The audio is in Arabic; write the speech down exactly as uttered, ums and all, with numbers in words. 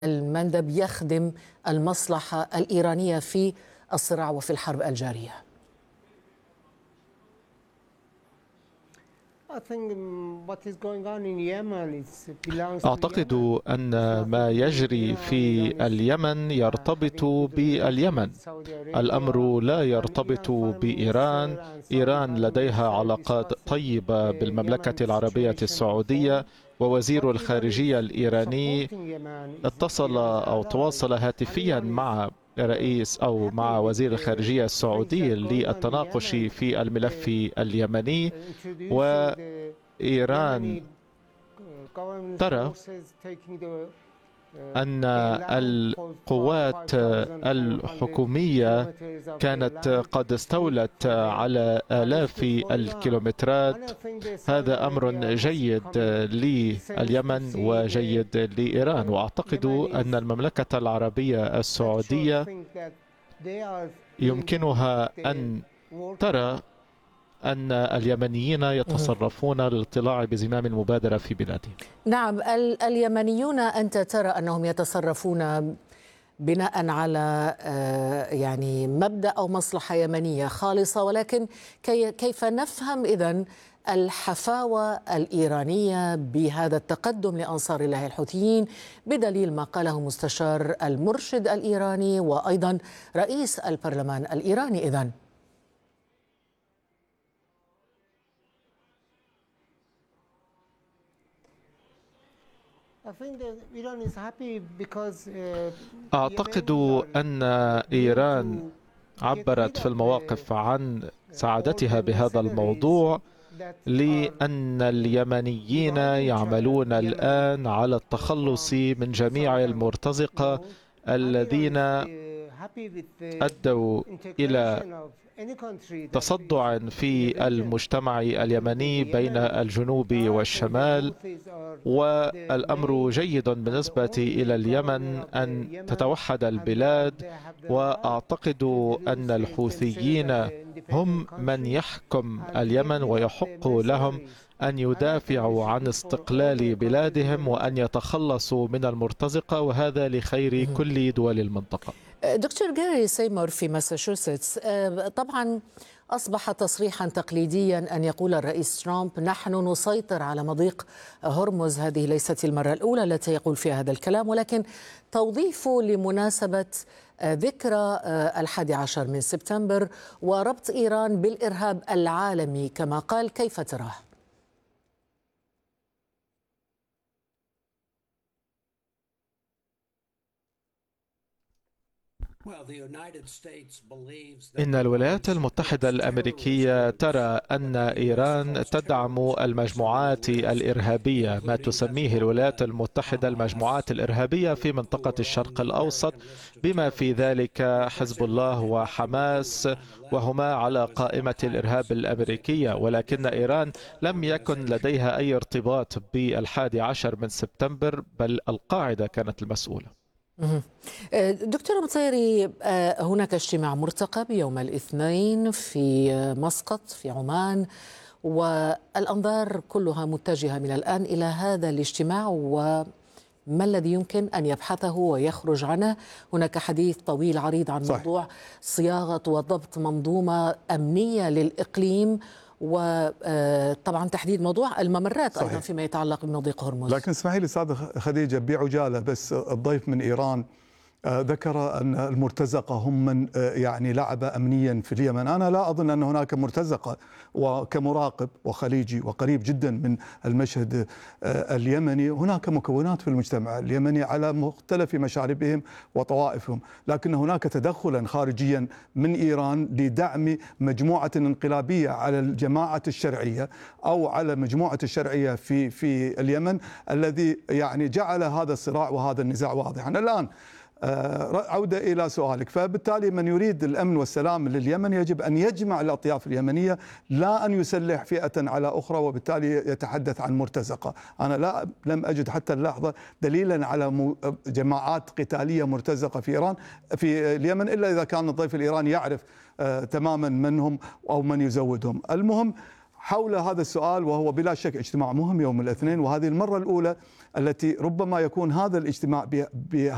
المندب يخدم المصلحة الإيرانية في الصراع وفي الحرب الجارية؟ أعتقد أن ما يجري في اليمن يرتبط باليمن. الأمر لا يرتبط بإيران. إيران لديها علاقات طيبة بالمملكة العربية السعودية، ووزير الخارجية الإيراني اتصل أو تواصل هاتفيا مع رئيس أو مع وزير الخارجية السعودي للتناقش في الملف اليمني. وإيران ترى أن القوات الحكومية كانت قد استولت على آلاف الكيلومترات. هذا أمر جيد لليمن وجيد لإيران، وأعتقد أن المملكة العربية السعودية يمكنها أن ترى أن اليمنيين يتصرفون للاطلاع بزمام المبادرة في بلادهم. نعم، اليمنيون أنت ترى أنهم يتصرفون بناء على يعني مبدأ أو مصلحة يمنية خالصة، ولكن كيف نفهم إذن الحفاوة الإيرانية بهذا التقدم لأنصار الله الحوثيين، بدليل ما قاله مستشار المرشد الإيراني وأيضا رئيس البرلمان الإيراني؟ إذن أعتقد أن إيران عبرت في المواقف عن سعادتها بهذا الموضوع، لأن اليمنيين يعملون الآن على التخلص من جميع المرتزقة الذين أدوا إلى تصدع في المجتمع اليمني بين الجنوب والشمال. والأمر جيد بالنسبة إلى اليمن أن تتوحد البلاد، وأعتقد أن الحوثيين هم من يحكم اليمن، ويحق لهم أن يدافعوا عن استقلال بلادهم وأن يتخلصوا من المرتزقة، وهذا لخير كل دول المنطقة. دكتور جاري سيمور في ماساتشوستس، طبعا أصبح تصريحا تقليديا أن يقول الرئيس ترامب نحن نسيطر على مضيق هرمز. هذه ليست المرة الأولى التي يقول فيها هذا الكلام، ولكن توظيفه لمناسبة ذكرى الحادي عشر من سبتمبر وربط إيران بالإرهاب العالمي كما قال، كيف تراه؟ إن الولايات المتحدة الأمريكية ترى أن إيران تدعم المجموعات الإرهابية، ما تسميه الولايات المتحدة المجموعات الإرهابية في منطقة الشرق الأوسط، بما في ذلك حزب الله وحماس، وهما على قائمة الإرهاب الأمريكية. ولكن إيران لم يكن لديها أي ارتباط بالحادي عشر من سبتمبر، بل القاعدة كانت المسؤولة. دكتور مطيري، هناك اجتماع مرتقب يوم الاثنين في مسقط في عمان، والأنظار كلها متجهة من الآن إلى هذا الاجتماع وما الذي يمكن أن يبحثه ويخرج عنه. هناك حديث طويل عريض عن صحيح. موضوع صياغة وضبط منظومة أمنية للإقليم، وطبعا تحديد موضوع الممرات صحيح. أيضا فيما يتعلق بمضيق هرمز. لكن اسمحي لي أستاذة خديجة بعجالة، بس الضيف من إيران ذكر أن المرتزقة هم من يعني لعب أمنيا في اليمن. أنا لا أظن أن هناك مرتزقة، وكمراقب وخليجي وقريب جدا من المشهد اليمني هناك مكونات في المجتمع اليمني على مختلف مشاربهم وطوائفهم، لكن هناك تدخلا خارجيا من إيران لدعم مجموعة انقلابية على الجماعة الشرعية أو على مجموعة الشرعية في في اليمن، الذي يعني جعل هذا الصراع وهذا النزاع واضحا. الآن عودة إلى سؤالك، فبالتالي من يريد الأمن والسلام لليمن يجب أن يجمع الأطياف اليمنية، لا أن يسلح فئة على أخرى وبالتالي يتحدث عن مرتزقة. أنا لا لم أجد حتى اللحظة دليلا على جماعات قتالية مرتزقة في إيران في اليمن، إلا إذا كان الضيف الإيراني يعرف تماما من هم أو من يزودهم. المهم حول هذا السؤال، وهو بلا شك اجتماع مهم يوم الاثنين، وهذه المرة الأولى التي ربما يكون هذا الاجتماع